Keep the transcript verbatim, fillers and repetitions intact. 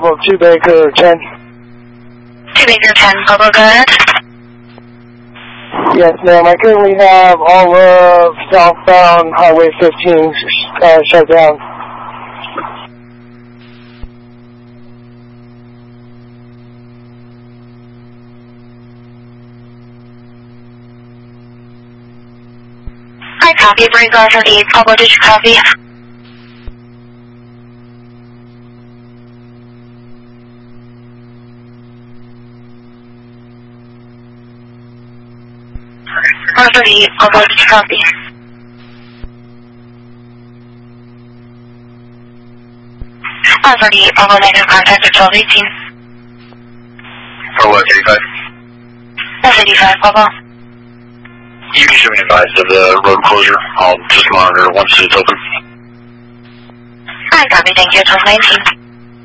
Bravo, two Baker, ten. two Baker, ten, Bravo, go ahead. Yes, ma'am. I currently have all of southbound Highway fifteen uh, shut down. I copy. Breaker thirty-eight, Bravo, did you copy? R thirty-eight, Bravo, did you copy? R thirty-eight, Bravo, negative contact at twelve eighteen. For what, eighty-five? That's eighty-five, Bravo. You can show me advised of the road closure. I'll just monitor once it's open. I copy, thank you, twelve nineteen.